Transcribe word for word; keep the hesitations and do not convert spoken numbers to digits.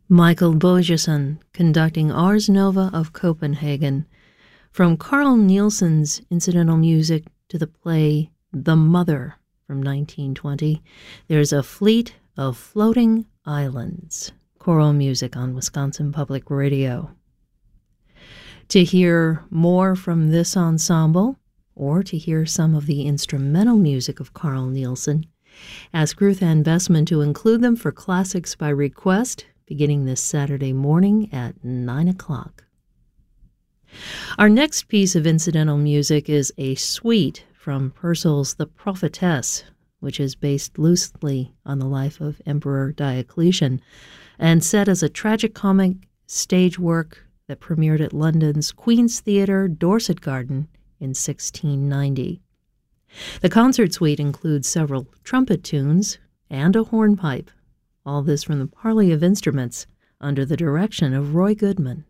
Michael Bogeson conducting Ars Nova of Copenhagen, from Carl Nielsen's incidental music to the play The Mother from nineteen twenty. There's a fleet of floating islands. Choral music on Wisconsin Public Radio. To hear more from this ensemble, or to hear some of the instrumental music of Carl Nielsen, ask Ruth Ann Bessman to include them for Classics by Request, beginning this Saturday morning at nine o'clock. Our next piece of incidental music is a suite from Purcell's The Prophetess, which is based loosely on the life of Emperor Diocletian and set as a tragicomic stage work that premiered at London's Queen's Theatre, Dorset Garden in sixteen ninety. The concert suite includes several trumpet tunes and a hornpipe. All this from the Parley of Instruments under the direction of Roy Goodman.